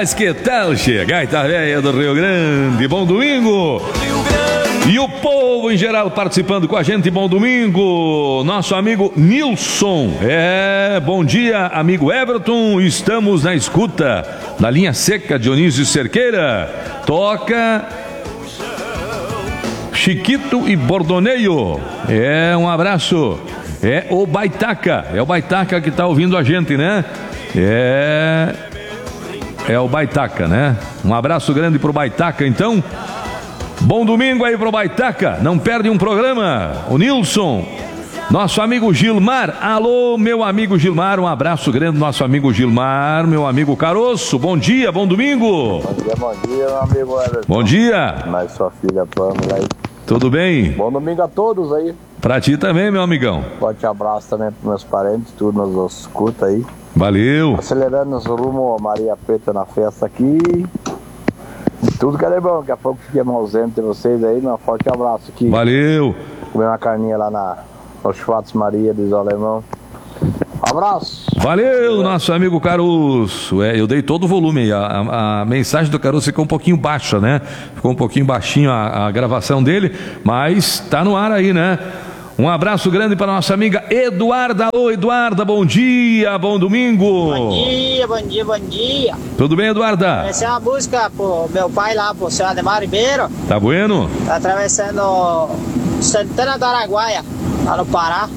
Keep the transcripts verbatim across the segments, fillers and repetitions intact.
Mas que tal chegar, Gaita Véia do Rio Grande? Bom domingo! E o povo em geral participando com a gente, bom domingo. Nosso amigo Nilson, é, bom dia, amigo Everton. Estamos na escuta, na linha seca, Dionísio Cerqueira. Toca Chiquito e Bordoneio. É, um abraço. É o Baitaca, é o Baitaca que está ouvindo a gente, né? É, é o Baitaca, né? Um abraço grande pro Baitaca, então. Bom domingo aí pro Baitaca, não perde um programa. O Nilson, nosso amigo Gilmar, alô meu amigo Gilmar, um abraço grande, nosso amigo Gilmar, meu amigo Caroço, bom dia, bom domingo. Bom dia, bom dia, meu amigo Everton. Bom dia. Mas sua filha Pamela aí. Tudo bem? Bom domingo a todos aí. Pra ti também, meu amigão. Forte abraço também pros meus parentes, tudo nos escuta aí. Valeu. Acelerando o rumo Maria Preta na festa aqui. Tudo que é bom, daqui a pouco fiquemos ausente de vocês aí, um forte abraço aqui. Valeu. Comer uma carninha lá na Os Fatos Maria dos Alemão. Abraço. Valeu, nosso amigo Caruso. É, eu dei todo o volume. A, a, a mensagem do Caruso ficou um pouquinho baixa, né? Ficou um pouquinho baixinho a, a gravação dele, mas tá no ar aí, né? Um abraço grande para nossa amiga Eduarda. Ô, Eduarda, bom dia, bom domingo. Bom dia, bom dia, bom dia. Tudo bem, Eduarda? Essa é uma música pro meu pai lá, pro seu Ademar Ribeiro. Tá bueno? Tá atravessando Santana do Araguaia, lá no Pará.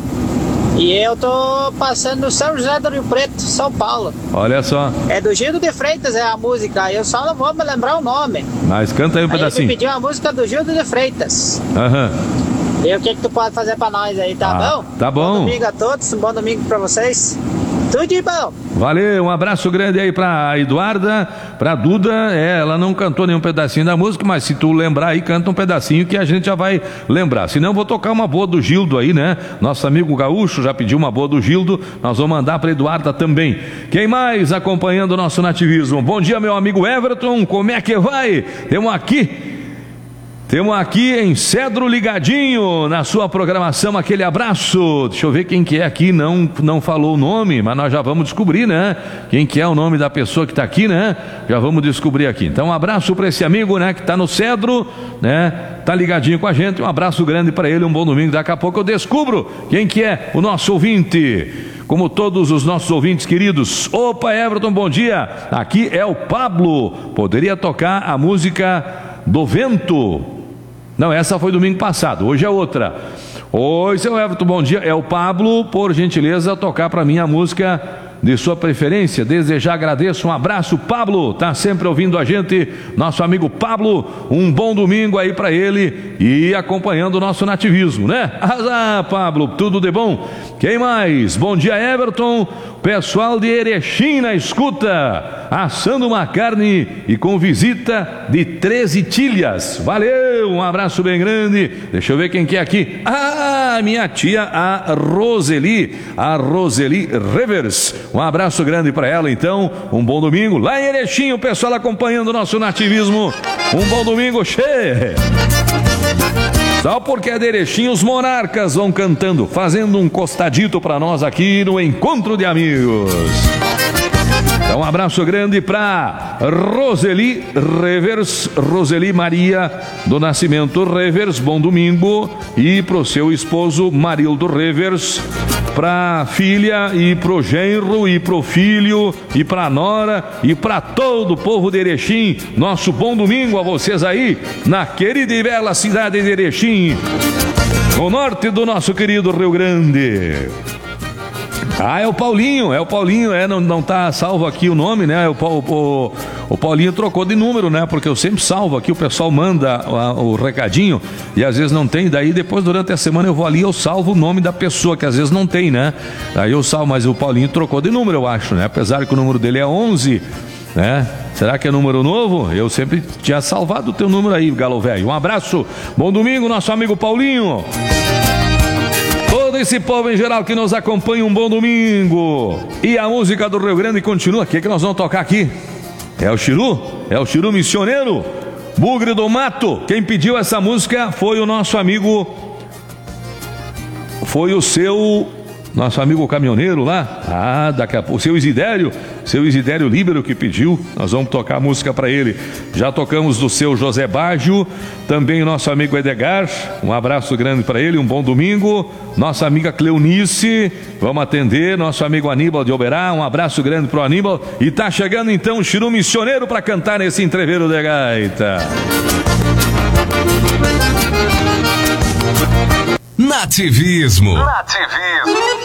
E eu tô passando no São José do Rio Preto, São Paulo. Olha só. É do Gildo de Freitas é a música, eu só não vou me lembrar o nome. Mas canta aí um aí pedacinho. Ele me pediu uma música do Gildo de Freitas. Aham. Uhum. E o que que tu pode fazer pra nós aí, tá ah, bom? Tá bom. Bom domingo a todos, um bom domingo pra vocês. Tudo de bom. Valeu, um abraço grande aí pra Eduarda, pra Duda. É, ela não cantou nenhum pedacinho da música, mas se tu lembrar aí, canta um pedacinho que a gente já vai lembrar. Se não, vou tocar uma boa do Gildo aí, né? Nosso amigo Gaúcho já pediu uma boa do Gildo, nós vamos mandar pra Eduarda também. Quem mais acompanhando o nosso nativismo? Bom dia, meu amigo Everton, como é que vai? Temos aqui... Temos aqui em Cedro ligadinho na sua programação, aquele abraço. Deixa eu ver quem que é aqui, não, não falou o nome, mas nós já vamos descobrir, né? Quem que é o nome da pessoa que está aqui, né? Já vamos descobrir aqui. Então um abraço para esse amigo, né? Que está no Cedro, né? Tá ligadinho com a gente, um abraço grande para ele, um bom domingo. Daqui a pouco eu descubro quem que é o nosso ouvinte. Como todos os nossos ouvintes queridos. Opa, Everton, bom dia. Aqui é o Pablo. Poderia tocar a música do Vento? Não, essa foi domingo passado, hoje é outra. Oi, seu Everton, bom dia. É o Pablo, por gentileza, tocar para mim a música de sua preferência. Desde já agradeço, um abraço, Pablo, tá sempre ouvindo a gente, nosso amigo Pablo, um bom domingo aí para ele e acompanhando o nosso nativismo, né? Ah, Pablo, tudo de bom? Quem mais? Bom dia, Everton, pessoal de Erechim na escuta, assando uma carne e com visita de treze tilhas. Valeu, um abraço bem grande. Deixa eu ver quem que é aqui. Ah, minha tia, a Roseli, a Roseli Revers. Um abraço grande para ela, então. Um bom domingo lá em Erechim, o pessoal acompanhando o nosso nativismo. Um bom domingo, cheio. Só porque é de Erechim, os monarcas vão cantando, fazendo um costadito para nós aqui no Encontro de Amigos. Então um abraço grande para Roseli Revers, Roseli Maria do Nascimento Revers, bom domingo. E para o seu esposo Marildo Revers, para filha e pro genro e pro filho e pra nora e para todo o povo de Erechim. Nosso bom domingo a vocês aí na querida e bela cidade de Erechim, no norte do nosso querido Rio Grande. Ah, é o Paulinho, é o Paulinho, é, não, não tá salvo aqui o nome, né? O, o, o Paulinho trocou de número, né? Porque eu sempre salvo aqui, o pessoal manda a, o recadinho e às vezes não tem, daí depois durante a semana eu vou ali e eu salvo o nome da pessoa, que às vezes não tem, né? Aí eu salvo, mas o Paulinho trocou de número, eu acho, né? Apesar que o número dele é onze, né? Será que é número novo? Eu sempre tinha salvado o teu número aí, Galo Velho. Um abraço, bom domingo, nosso amigo Paulinho. Todo esse povo em geral que nos acompanha, um bom domingo. E a música do Rio Grande continua. O que, que nós vamos tocar aqui? É o Chiru? É o Chiru Missioneiro? Bugre do Mato. Quem pediu essa música foi o nosso amigo, foi o seu, nosso amigo caminhoneiro lá. Ah, daqui a pouco, o seu Isidério. seu Isidério Líbero que pediu, nós vamos tocar a música para ele. Já tocamos do seu José Baggio, também o nosso amigo Edgar, um abraço grande para ele, um bom domingo. Nossa amiga Cleonice, vamos atender, nosso amigo Aníbal de Oberá, um abraço grande pro Aníbal. E tá chegando então o Chiru Missioneiro para cantar nesse entreveiro de gaita. Nativismo. Nativismo.